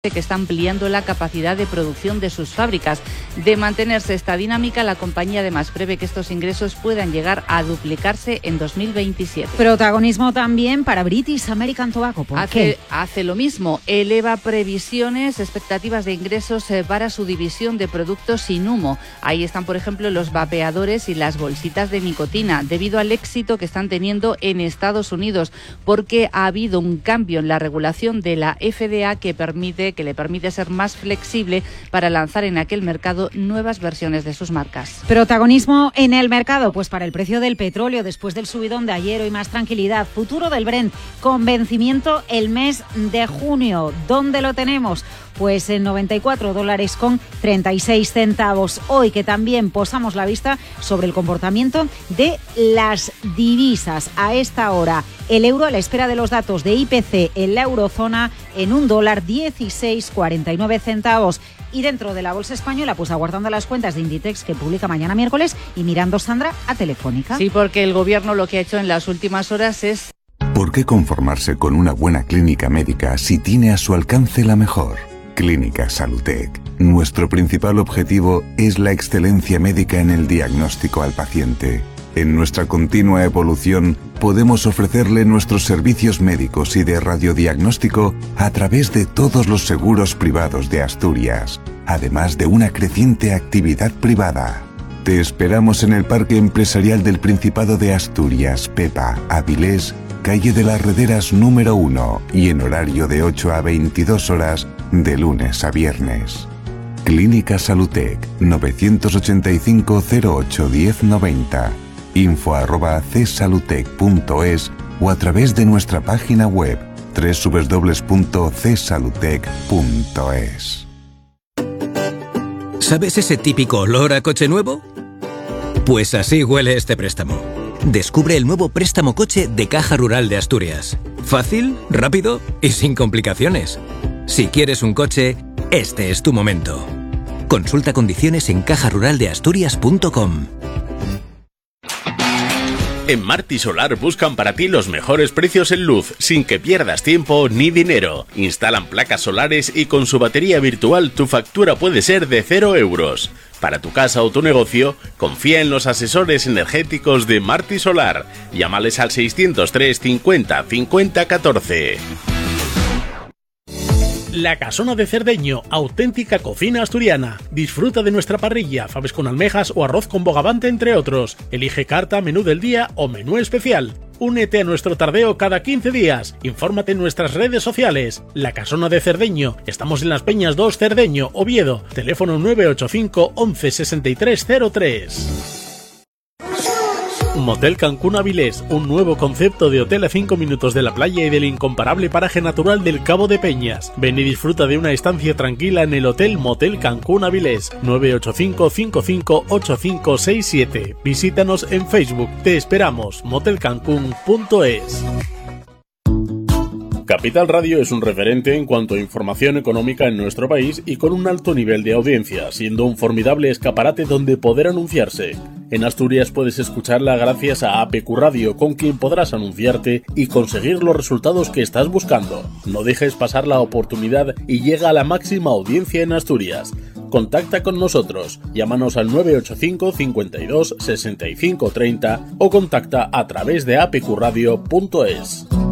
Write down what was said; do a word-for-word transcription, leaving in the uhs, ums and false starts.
que está ampliando la capacidad de producción de sus fábricas. De mantenerse esta dinámica, la compañía además prevé que estos ingresos puedan llegar a duplicarse en dos mil veintisiete. Protagonismo también para British American Tobacco. ¿Por hace, qué? Hace lo mismo, eleva previsiones, expectativas de ingresos para su división de productos sin humo. Ahí están, por ejemplo, los vapeadores y las bolsitas de nicotina, debido al éxito que están teniendo en Estados Unidos, porque ha habido un cambio en la regulación de la F D A que permite que le permite ser más flexible para lanzar en aquel mercado nuevas versiones de sus marcas. Protagonismo en el mercado, pues para el precio del petróleo, después del subidón de ayer, hoy más tranquilidad. Futuro del Brent, con vencimiento el mes de junio. ¿Dónde lo tenemos? Pues en noventa y cuatro dólares con treinta y seis centavos. Hoy que también posamos la vista sobre el comportamiento de las divisas. A esta hora, el euro a la espera de los datos de I P C en la eurozona en un dólar dieciséis cuarenta y nueve centavos. Y dentro de la bolsa española, pues aguardando las cuentas de Inditex que publica mañana miércoles y mirando, Sandra, a Telefónica. Sí, porque el gobierno lo que ha hecho en las últimas horas es... ¿Por qué conformarse con una buena clínica médica si tiene a su alcance la mejor? Clínica Salutec. Nuestro principal objetivo es la excelencia médica en el diagnóstico al paciente. En nuestra continua evolución, podemos ofrecerle nuestros servicios médicos y de radiodiagnóstico a través de todos los seguros privados de Asturias, además de una creciente actividad privada. Te esperamos en el Parque Empresarial del Principado de Asturias, Pepa, Avilés, calle de las Rederas número uno y en horario de ocho a veintidós horas de lunes a viernes. Clínica Salutec, novecientos ochenta y cinco cero ocho diez noventa, info arroba csalutec punto es o a través de nuestra página web doble u doble u doble u punto c salutec punto es. ¿Sabes ese típico olor a coche nuevo? Pues así huele este préstamo. Descubre el nuevo préstamo coche de Caja Rural de Asturias. Fácil, rápido y sin complicaciones. Si quieres un coche, este es tu momento. Consulta condiciones en caja rural de asturias punto com. En Marti Solar buscan para ti los mejores precios en luz, sin que pierdas tiempo ni dinero. Instalan placas solares y con su batería virtual tu factura puede ser de cero euros. Para tu casa o tu negocio, confía en los asesores energéticos de Marti Solar. Llámales al seiscientos tres cincuenta cincuenta catorce. La Casona de Cerdeño, auténtica cocina asturiana. Disfruta de nuestra parrilla, faves con almejas o arroz con bogavante, entre otros. Elige carta, menú del día o menú especial. Únete a nuestro tardeo cada quince días. Infórmate en nuestras redes sociales. La Casona de Cerdeño. Estamos en Las Peñas dos, Cerdeño, Oviedo. Teléfono nueve ocho cinco once sesenta y tres cero tres. Motel Cancún Avilés, un nuevo concepto de hotel a cinco minutos de la playa y del incomparable paraje natural del Cabo de Peñas. Ven y disfruta de una estancia tranquila en el Hotel Motel Cancún Avilés. nueve ocho cinco cinco cinco ocho cinco seis siete. Visítanos en Facebook. Te esperamos. motel cancún punto es. Capital Radio es un referente en cuanto a información económica en nuestro país y con un alto nivel de audiencia, siendo un formidable escaparate donde poder anunciarse. En Asturias puedes escucharla gracias a A P Q Radio, con quien podrás anunciarte y conseguir los resultados que estás buscando. No dejes pasar la oportunidad y llega a la máxima audiencia en Asturias. Contacta con nosotros, llámanos al nueve ocho cinco cincuenta y dos sesenta y cinco treinta o contacta a través de a p q radio punto es.